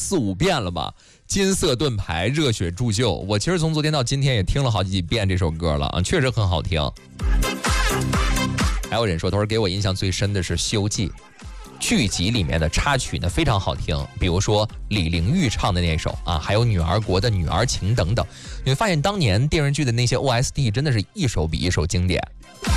4-5遍了吧。金色盾牌，热血铸就，我其实从昨天到今天也听了好几遍这首歌了啊，确实很好听。还有人说，他说给我印象最深的是《西游记》剧集里面的插曲呢，非常好听，比如说李玲玉唱的那首啊，还有女儿国的《女儿情》等等。你会发现当年电视剧的那些 OST 真的是一首比一首经典。